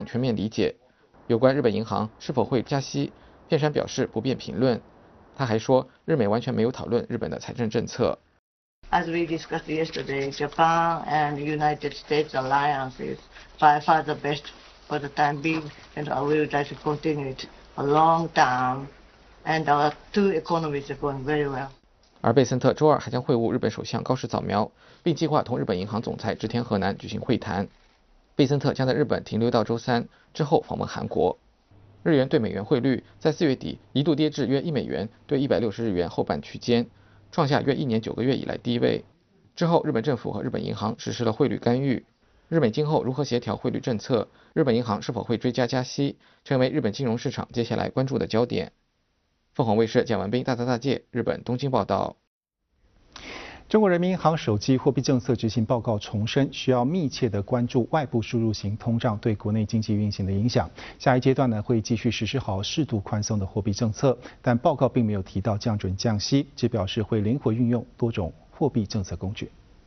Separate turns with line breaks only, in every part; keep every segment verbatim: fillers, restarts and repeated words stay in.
全面理解。有关日本银行是否会加息，片山表示不便评论。他还说，日美完全没有讨论日本的财政政策。
As we discussed yesterday, Japan and United States alliance is by far the best for the time being, and we would like to continue it a long time. And our two economies are going very well.
而贝森特周二还将会晤日本首相高市早苗，并计划同日本银行总裁植田和男举行会谈。贝森特将在日本停留到周三，之后访问韩国。日元对美元汇率在四月底一度跌至约一美元兑一百六十日元后半区间，创下约一年九个月以来低位。之后，日本政府和日本银行实施了汇率干预。日美今后如何协调汇率政策？日本银行是否会追加加息，成为日本金融市场接下来关注的焦点。凤凰卫视蒋文斌、大泽大介日本东京报道。
中国人民银行首季货币政策执行报告重申，需要密切的关注外部输入型通胀对国内经济运行的影响。下一阶段呢，会继续实施好适度宽松的货币政策，但报告并没有提到降准降息，只表示会灵活运用多种货币政策工具。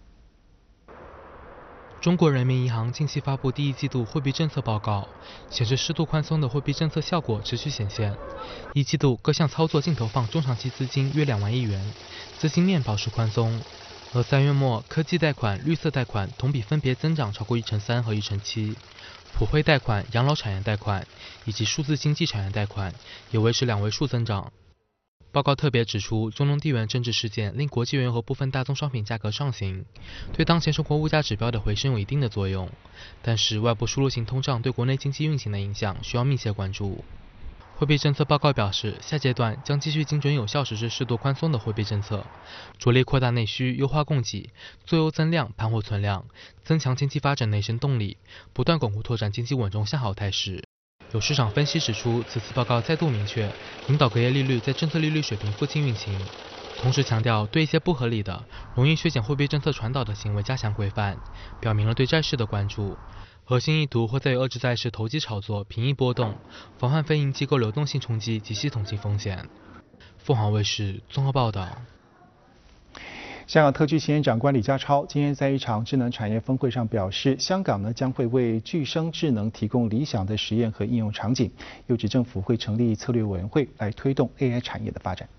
中国人民银行近期发布第一季度货币政策报告，显示适度宽松的货币政策效果持续显现。一季度各项操作净投放中长期资金约两万亿元，资金面保持宽松。而三月末，科技贷款、绿色贷款同比分别增长超过一成三和一成七，普惠贷款、养老产业贷款以及数字经济产业贷款也维持两位数增长。报告特别指出，中东地缘政治事件令国际原油和部分大宗商品价格上行，对当前生活物价指标的回升有一定的作用。但是，外部输入型通胀对国内经济运行的影响需要密切关注。货币政策报告表示，下阶段将继续精准有效实施适度宽松的货币政策，着力扩大内需、优化供给、做优增量、盘活存量，增强经济发展内生动力，不断巩固拓展经济稳中向好态势。有市场分析指出，此次报告再度明确，引导隔夜利率在政策利率水平附近运行，同时强调对一些不合理的、容易削减货币政策传导的行为加强规范，表明了对债市的关注。核心意图会在于遏制债市投机炒作、平抑波动，防范非银机构流动性冲击及系统性风险。凤凰卫视综合报道。
香港特区行政长官李家超今天在一场智能产业峰会上表示，香港呢将会为具生智能提供理想的实验和应用场景，又指政府会成立策略委员会来推动 A I 产业的发展。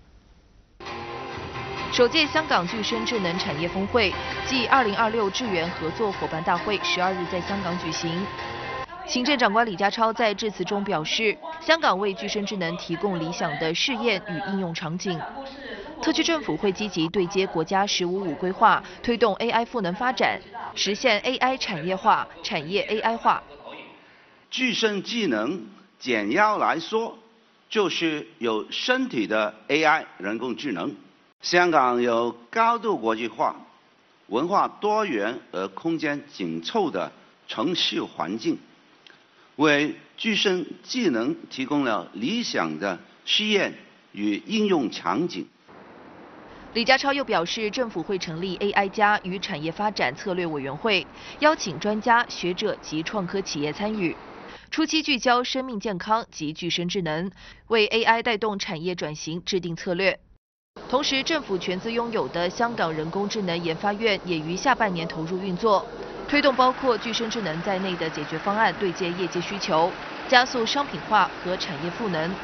首届香港具生智能产业峰会暨二零二六智源合作伙伴大会十二日在香港举行。行政长官李家超在致辞中表示，香港为具生智能提供理想的试验与应用场景。特区政府会积极对接国家“十五五”规划，推动 A I 赋能发展，实现 A I 产业化、产业 A I 化。
具生智能简要来说，就是有身体的 A I 人工智能。香港有高度国际化、文化多元而空间紧凑的城市环境，为具生智能提供了理想的试验与应用场景。
李家超又表示，政府会成立 A I 加与产业发展策略委员会，邀请专家学者及创科企业参与，初期聚焦生命健康及具生智能，为 A I 带动产业转型制定策略。同时，政府全资拥有的香港人工智能研发院也于下半年投入运作，推动包括具生智能在内的解决方案对接业界需求，加速商品化和产业赋能。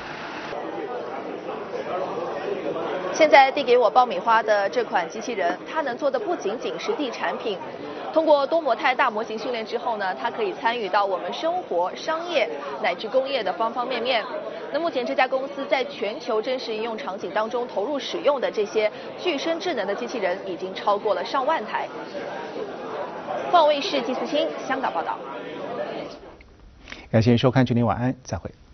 现在递给我爆米花的这款机器人，它能做的不仅仅是地产品。通过多模态大模型训练之后呢，它可以参与到我们生活、商业乃至工业的方方面面。那目前这家公司在全球真实应用场景当中投入使用的这些具生智能的机器人，已经超过了上万台。凤凰卫视季思清香港报道。
感谢收看，祝您晚安，再会。